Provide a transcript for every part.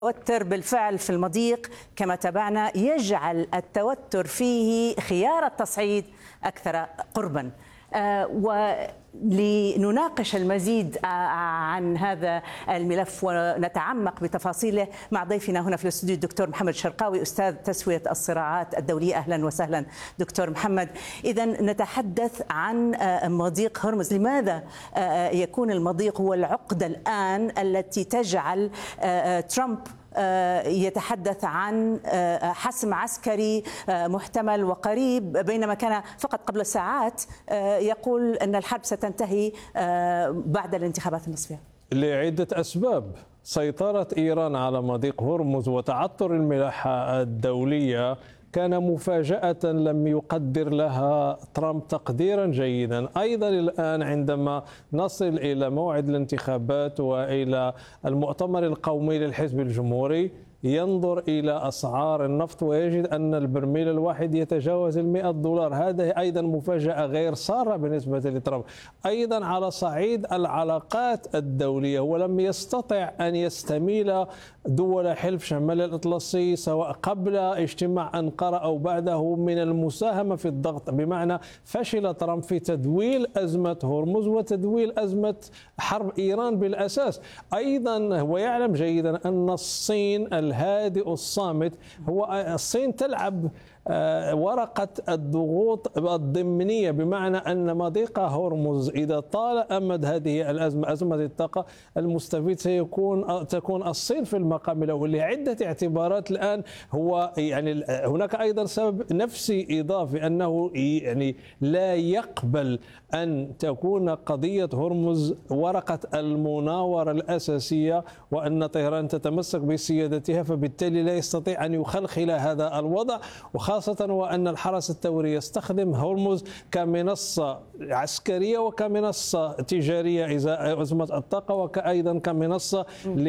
التوتر بالفعل في المضيق كما تابعنا يجعل التوتر فيه خيار التصعيد أكثر قربا. ولنناقش المزيد عن هذا الملف ونتعمق بتفاصيله مع ضيفنا هنا في الاستوديو الدكتور محمد شرقاوي أستاذ تسوية الصراعات الدولية. أهلا وسهلا دكتور محمد. إذا نتحدث عن مضيق هرمز. لماذا يكون المضيق هو العقدة الآن التي تجعل ترامب يتحدث عن حسم عسكري محتمل وقريب، بينما كان فقط قبل ساعات يقول أن الحرب ستنتهي بعد الانتخابات النصفية؟ لعدة أسباب. سيطرة إيران على مضيق هرمز وتعثر الملاحة الدولية كان مفاجأة لم يقدر لها ترامب تقديرا جيدا. أيضا الآن عندما نصل إلى موعد الانتخابات وإلى المؤتمر القومي للحزب الجمهوري ينظر إلى أسعار النفط ويجد أن البرميل الواحد يتجاوز $100. هذا أيضا مفاجأة غير سارة بالنسبة لترامب. أيضا على صعيد العلاقات الدولية ولم يستطع أن يستميل دول حلف شمال الأطلسي سواء قبل اجتماع أنقرة أو بعده من المساهمة في الضغط، بمعنى فشل ترامب في تدويل أزمة هرمز وتدويل أزمة حرب إيران بالأساس. أيضا هو يعلم جيدا أن الصين الهادئ الصامت، هو الصين تلعب ورقة الضغوط الضمنية، بمعنى أن مضيق هرمز إذا طال أمد هذه الأزمة، أزمة الطاقة المستفيد تكون الصين في المقام الأول لعدة اعتبارات. الآن هو يعني هناك أيضا سبب نفسي إضافي، أنه يعني لا يقبل أن تكون قضية هرمز ورقة المناورة الأساسية وأن طهران تتمسك بسيادتها، فبالتالي لا يستطيع أن يخلخل هذا الوضع، خاصة وأن الحرس الثوري يستخدم هرمز كمنصة عسكرية وكمنصة تجارية إزاء أزمة الطاقة، وأيضا كمنصة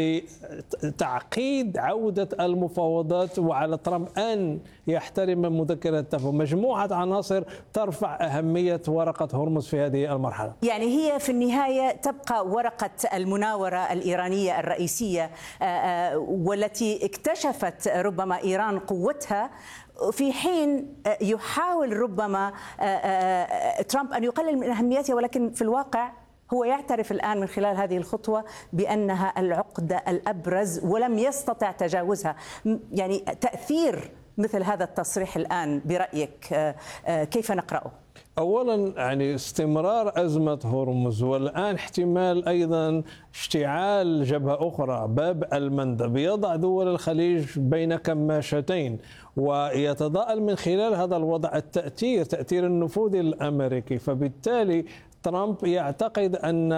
لتعقيد عودة المفاوضات، وعلى ترامب أن يحترم مذكرة التفاهم. مجموعة عناصر ترفع أهمية ورقة هرمز في هذه المرحلة. يعني هي في النهاية تبقى ورقة المناورة الإيرانية الرئيسية والتي اكتشفت ربما إيران قوتها، في حين يحاول ربما ترامب أن يقلل من أهميتها، ولكن في الواقع هو يعترف الآن من خلال هذه الخطوة بأنها العقدة الأبرز ولم يستطع تجاوزها. يعني تأثير مثل هذا التصريح الآن برأيك كيف نقرأه؟ أولا يعني استمرار أزمة هرمز، والآن احتمال أيضا اشتعال جبهة أخرى باب المندب يضع دول الخليج بين كماشتين، ويتضاءل من خلال هذا الوضع تأثير النفوذ الأمريكي. فبالتالي ترامب يعتقد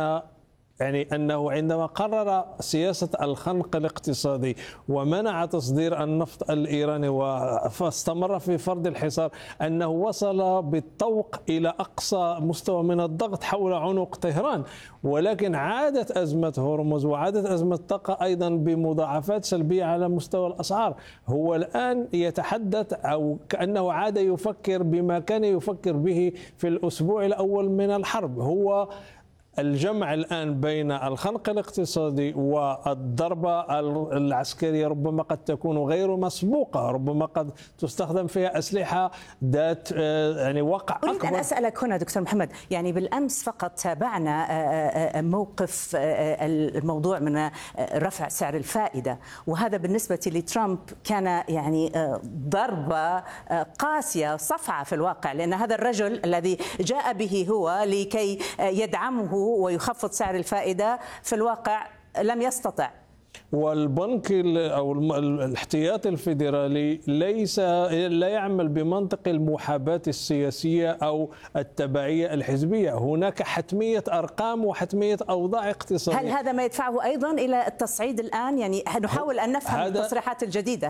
أنه عندما قرر سياسة الخنق الاقتصادي ومنع تصدير النفط الإيراني واستمر في فرض الحصار، أنه وصل بالطوق إلى أقصى مستوى من الضغط حول عنق طهران. ولكن عادت أزمة هرمز وعادت أزمة الطاقة أيضا بمضاعفات سلبية على مستوى الأسعار. هو الآن يتحدث أو كأنه عاد يفكر بما كان يفكر به في الأسبوع الأول من الحرب، هو الجمع الآن بين الخنق الاقتصادي والضربة العسكرية ربما قد تكون غير مسبوقة، ربما قد تستخدم فيها أسلحة ذات يعني وقع أكبر. أريد أن أسألك هنا دكتور محمد، يعني بالأمس فقط تابعنا موقف الموضوع من رفع سعر الفائدة، وهذا بالنسبة لترامب كان يعني ضربة قاسية صفعة في الواقع، لأن هذا الرجل الذي جاء به هو لكي يدعمه ويخفض سعر الفائدة في الواقع لم يستطع. والبنك أو الاحتياطي الفيدرالي لا يعمل بمنطق المحاباة السياسية أو التبعية الحزبية. هناك حتمية أرقام وحتمية أوضاع اقتصادية. هل هذا ما يدفعه أيضا إلى التصعيد الآن؟ يعني نحاول أن نفهم التصريحات الجديدة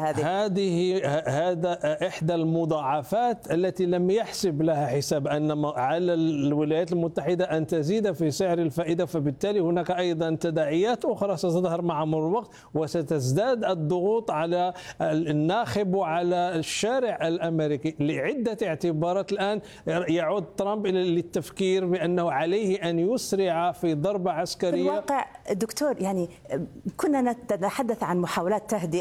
هذا إحدى المضاعفات التي لم يحسب لها حساب، أن على الولايات المتحدة أن تزيد في سعر الفائدة، فبالتالي هناك أيضا تداعيات أخرى ستظهر مع مرور الوقت، وستزداد الضغوط على الناخب وعلى الشارع الأمريكي لعدة اعتبارات. الآن يعود ترامب للتفكير بأنه عليه أن يسرع في ضربة عسكرية. في الواقع دكتور، يعني كنا نتحدث عن محاولات تهدئة